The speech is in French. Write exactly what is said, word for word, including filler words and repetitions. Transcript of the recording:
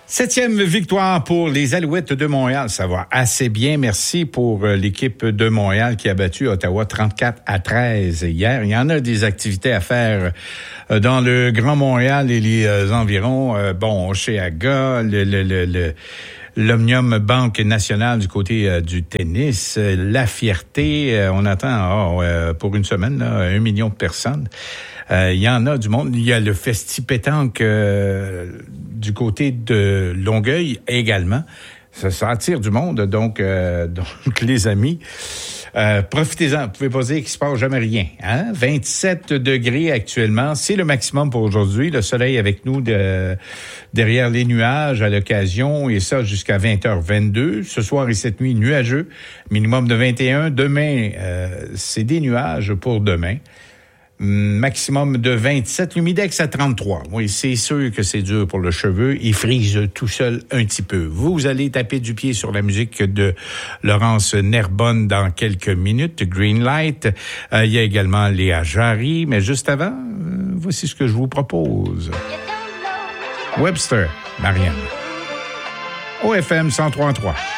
Septième victoire pour les Alouettes de Montréal. Ça va assez bien. Merci pour l'équipe de Montréal qui a battu Ottawa trente-quatre à treize hier. Il y en a des activités à faire dans le Grand Montréal et les environs. Bon, chez Aga, le, le, le, le l'Omnium Banque Nationale du côté euh, du tennis, euh, la fierté, euh, on attend oh, euh, pour une semaine là, un million de personnes. Euh, il y en a du monde. Il y a le Festi Pétanque euh, du côté de Longueuil également. Ça, ça attire du monde, donc, euh, donc les amis. Euh, profitez-en, vous pouvez pas dire qu'il se passe jamais rien. Hein? vingt-sept degrés actuellement, c'est le maximum pour aujourd'hui. Le soleil avec nous de, derrière les nuages à l'occasion, et ça jusqu'à vingt heures vingt-deux. Ce soir et cette nuit, nuageux, minimum de vingt et un. Demain, euh, c'est des nuages pour demain. Maximum de vingt-sept, l'humidex à trente-trois. Oui, c'est sûr que c'est dur pour le cheveu. Il frise tout seul un petit peu. Vous allez taper du pied sur la musique de Laurence Nerbonne dans quelques minutes. Green Light. Euh, il y a également Léa Jarry. Mais juste avant, euh, voici ce que je vous propose. Webster, Marianne. O F M cent trois point trois.